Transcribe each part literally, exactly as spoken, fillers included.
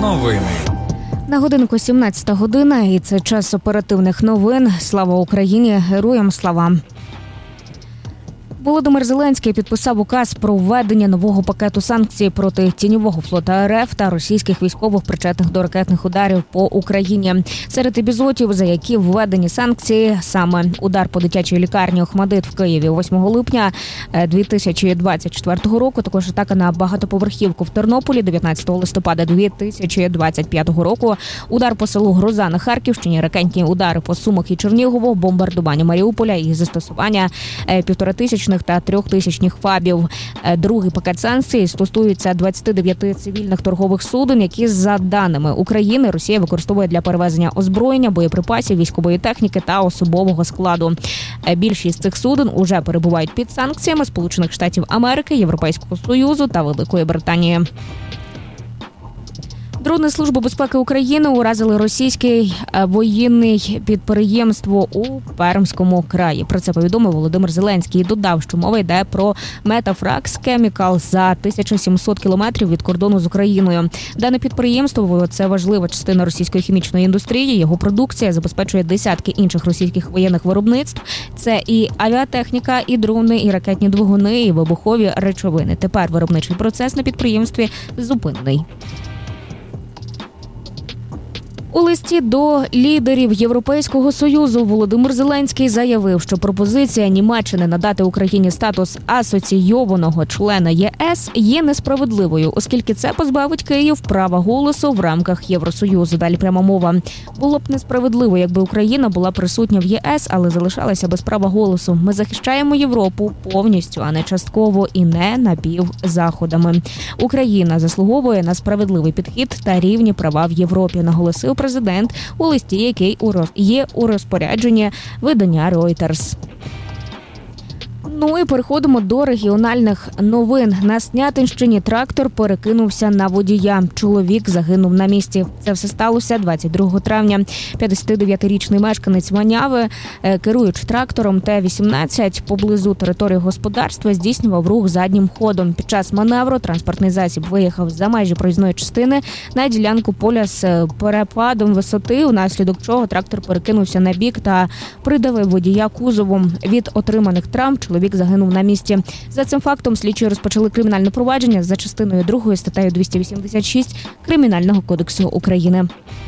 Новини. На годинку сімнадцята година, і це час оперативних новин. Слава Україні! Героям слава! Володимир Зеленський підписав указ про введення нового пакету санкцій проти тіньового флота РФ та російських військових, причетних до ракетних ударів по Україні. Серед епізодів, за які введені санкції, саме удар по дитячій лікарні «Охмадит» в Києві восьмого липня дві тисячі двадцять четвертого року, також атака на багатоповерхівку в Тернополі дев'ятнадцятого листопада дві тисячі двадцять п'ятого року, удар по селу Гроза на Харківщині, ракетні удари по Сумах і Чернігову, бомбардування Маріуполя і застосування півторатисячних та трьохтисячних фабів. Другий пакет санкцій стосується двадцяти дев'яти цивільних торгових суден, які, за даними України, Росія використовує для перевезення озброєння, боєприпасів, військової техніки та особового складу. Більшість цих суден уже перебувають під санкціями Сполучених Штатів Америки, Європейського Союзу та Великої Британії. Дрони Служби безпеки України уразили російське воєнне підприємство у Пермському краї. Про це повідомив Володимир Зеленський і додав, що мова йде про Метафракс Кемікал за тисячу сімсот кілометрів від кордону з Україною. Дане підприємство – це важлива частина російської хімічної індустрії. Його продукція забезпечує десятки інших російських воєнних виробництв. Це і авіатехніка, і дрони, і ракетні двигуни, і вибухові речовини. Тепер виробничий процес на підприємстві зупинений. У листі до лідерів Європейського Союзу Володимир Зеленський заявив, що пропозиція Німеччини надати Україні статус асоційованого члена ЄС є несправедливою, оскільки це позбавить Київ права голосу в рамках Євросоюзу. Далі пряма мова. Було б несправедливо, якби Україна була присутня в ЄС, але залишалася без права голосу. Ми захищаємо Європу повністю, а не частково і не напівзаходами. Україна заслуговує на справедливий підхід та рівні права в Європі, наголосив президент у листі, який є у розпорядженні видання Reuters. Ну і переходимо до регіональних новин. На Снятинщині трактор перекинувся на водія. Чоловік загинув на місці. Це все сталося двадцять другого травня. п'ятдесятидев'ятирічний мешканець Ваняви, керуючи трактором Т вісімнадцять поблизу території господарства, здійснював рух заднім ходом. Під час маневру транспортний засіб виїхав за межі проїзної частини на ділянку поля з перепадом висоти, внаслідок чого трактор перекинувся на бік та придавив водія кузовом. Від отриманих травм чоловік загинув на місці. За цим фактом слідчі розпочали кримінальне провадження за частиною другою статтею двісті вісімдесят шість Кримінального кодексу України.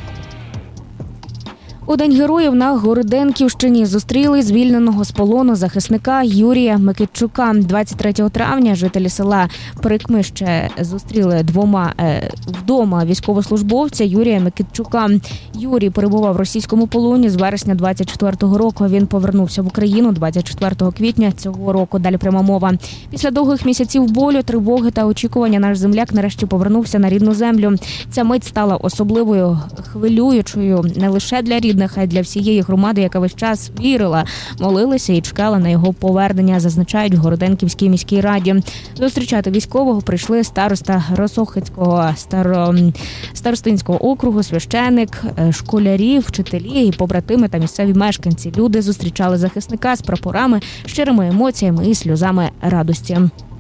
У День героїв на Городенківщині зустріли звільненого з полону захисника Юрія Микитчука. двадцять третього травня жителі села Прикмище зустріли двома е, вдома військовослужбовця Юрія Микитчука. Юрій перебував в російському полоні з вересня двадцять четвертого року. Він повернувся в Україну двадцять четвертого квітня цього року. Далі пряма мова. Після довгих місяців болю, тривоги та очікування наш земляк нарешті повернувся на рідну землю. Ця мить стала особливою, хвилюючою не лише для рідних, а й для всієї громади, яка весь час вірила, молилася і чекала на його повернення, зазначають в Городенківській міській раді. Зустрічати військового прийшли староста Росохицького старо... старостинського округу, священик, школярі, вчителі і побратими та місцеві мешканці. Люди зустрічали захисника з прапорами, щирими емоціями і сльозами радості.